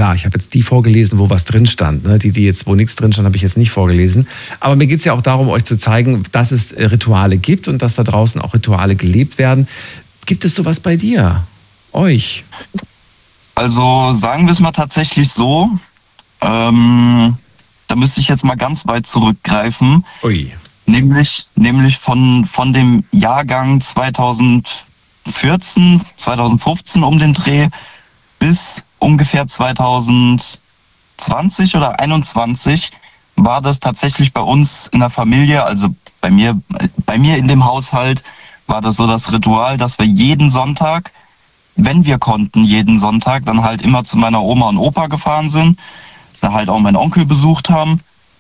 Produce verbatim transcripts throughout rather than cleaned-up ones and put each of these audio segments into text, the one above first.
klar, ich habe jetzt die vorgelesen, wo was drin stand. Ne? Die, die jetzt, wo nichts drin stand, habe ich jetzt nicht vorgelesen. Aber mir geht es ja auch darum, euch zu zeigen, dass es Rituale gibt und dass da draußen auch Rituale gelebt werden. Gibt es sowas bei dir? Euch? Also sagen wir es mal tatsächlich so, ähm, da müsste ich jetzt mal ganz weit zurückgreifen. Ui. Nämlich, nämlich von, von dem Jahrgang zweitausendvierzehn, zweitausendfünfzehn um den Dreh bis ungefähr zweitausendzwanzig oder einundzwanzig war das tatsächlich bei uns in der Familie, also bei mir, bei mir in dem Haushalt, war das so das Ritual, dass wir jeden Sonntag, wenn wir konnten, jeden Sonntag, dann halt immer zu meiner Oma und Opa gefahren sind, dann halt auch meinen Onkel besucht haben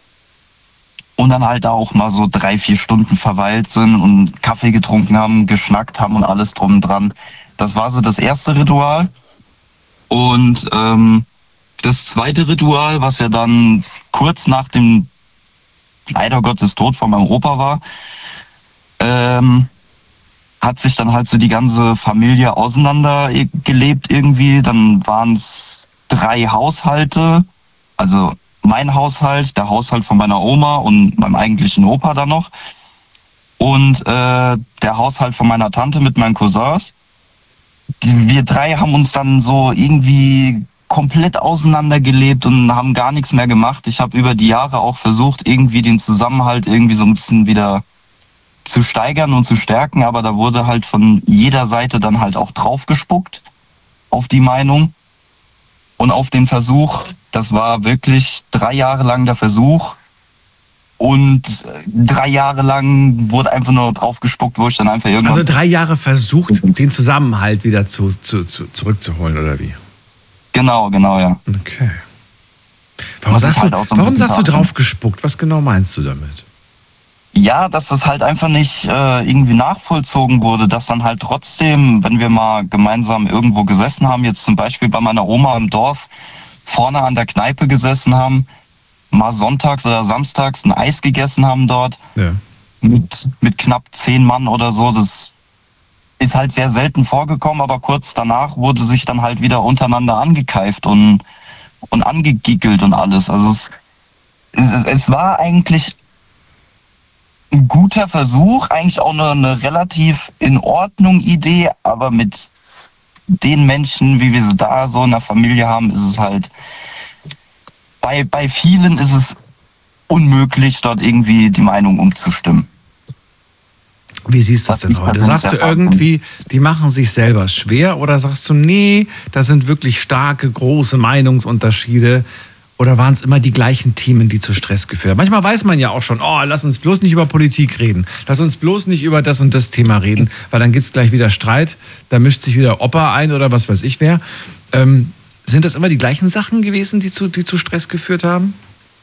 und dann halt auch mal so drei, vier Stunden verweilt sind und Kaffee getrunken haben, geschnackt haben und alles drum und dran. Das war so das erste Ritual. Und ähm, das zweite Ritual, was ja dann kurz nach dem leider Gottes Tod von meinem Opa war, ähm, hat sich dann halt so die ganze Familie auseinandergelebt irgendwie. Dann waren es drei Haushalte, also mein Haushalt, der Haushalt von meiner Oma und meinem eigentlichen Opa dann noch und äh, der Haushalt von meiner Tante mit meinen Cousins. Die, wir drei haben uns dann so irgendwie komplett auseinandergelebt und haben gar nichts mehr gemacht. Ich habe über die Jahre auch versucht, irgendwie den Zusammenhalt irgendwie so ein bisschen wieder zu steigern und zu stärken, aber da wurde halt von jeder Seite dann halt auch draufgespuckt auf die Meinung und auf den Versuch. Das war wirklich drei Jahre lang der Versuch und drei Jahre lang wurde einfach nur draufgespuckt, wo ich dann einfach irgendwann... Also drei Jahre versucht, den Zusammenhalt wieder zu, zu, zu, zurückzuholen, oder wie? Genau, genau, ja. Okay. Warum sagst, halt du, so warum sagst du draufgespuckt? Was genau meinst du damit? Ja, dass das halt einfach nicht äh, irgendwie nachvollzogen wurde, dass dann halt trotzdem, wenn wir mal gemeinsam irgendwo gesessen haben, jetzt zum Beispiel bei meiner Oma im Dorf, vorne an der Kneipe gesessen haben, mal sonntags oder samstags ein Eis gegessen haben dort, ja. mit, mit knapp zehn Mann oder so. Das ist halt sehr selten vorgekommen, aber kurz danach wurde sich dann halt wieder untereinander angekeift und, und angegickelt und alles. Also es, es, es war eigentlich ein guter Versuch, eigentlich auch eine, eine relativ in Ordnung Idee, aber mit den Menschen, wie wir sie da so in der Familie haben, ist es halt, bei, bei vielen ist es unmöglich, dort irgendwie die Meinung umzustimmen. Wie siehst du es denn heute? Sagst du irgendwie, die machen sich selber schwer oder sagst du, nee, das sind wirklich starke, große Meinungsunterschiede? Oder waren es immer die gleichen Themen, die zu Stress geführt haben? Manchmal weiß man ja auch schon, oh, lass uns bloß nicht über Politik reden. Lass uns bloß nicht über das und das Thema reden, weil dann gibt es gleich wieder Streit. Da mischt sich wieder Opa ein oder was weiß ich wer. Ähm, sind das immer die gleichen Sachen gewesen, die zu, die zu Stress geführt haben?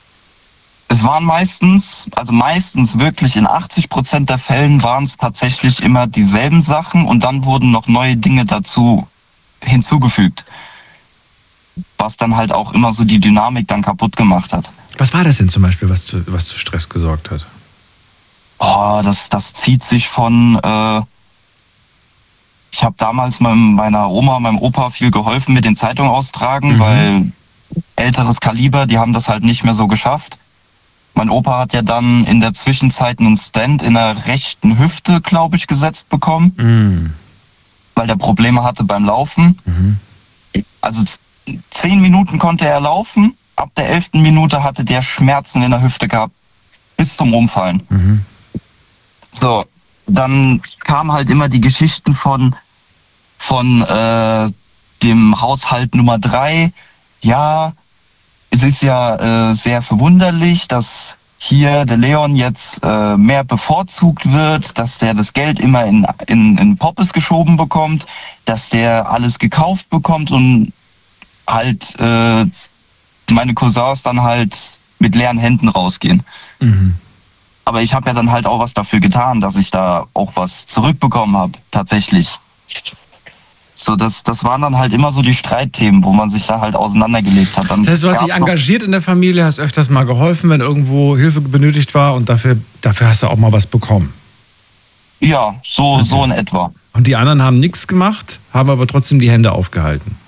Es waren meistens, also meistens wirklich in achtzig Prozent der Fällen waren es tatsächlich immer dieselben Sachen und dann wurden noch neue Dinge dazu hinzugefügt. Was dann halt auch immer so die Dynamik dann kaputt gemacht hat. Was war das denn zum Beispiel, was zu, was zu Stress gesorgt hat? Oh, das, das zieht sich von... Äh, ich habe damals meinem, meiner Oma, meinem Opa viel geholfen mit den Zeitungen austragen, mhm. weil älteres Kaliber, die haben das halt nicht mehr so geschafft. Mein Opa hat ja dann in der Zwischenzeit einen Stand in der rechten Hüfte, glaube ich, gesetzt bekommen, mhm. weil der Probleme hatte beim Laufen. Mhm. Also zehn Minuten konnte er laufen, ab der elften Minute hatte der Schmerzen in der Hüfte gehabt, bis zum Umfallen. Mhm. So, dann kamen halt immer die Geschichten von, von äh, dem Haushalt Nummer drei. Ja, es ist ja äh, sehr verwunderlich, dass hier der Leon jetzt äh, mehr bevorzugt wird, dass der das Geld immer in, in, in Poppes geschoben bekommt, dass der alles gekauft bekommt und halt äh, meine Cousins dann halt mit leeren Händen rausgehen. Mhm. Aber ich habe ja dann halt auch was dafür getan, dass ich da auch was zurückbekommen habe, tatsächlich. So, das, das waren dann halt immer so die Streitthemen, wo man sich da halt auseinandergelebt hat. Dann das heißt, du hast dich engagiert in der Familie, hast öfters mal geholfen, wenn irgendwo Hilfe benötigt war und dafür, dafür hast du auch mal was bekommen. Ja, so, okay. so in etwa. Und die anderen haben nichts gemacht, haben aber trotzdem die Hände aufgehalten.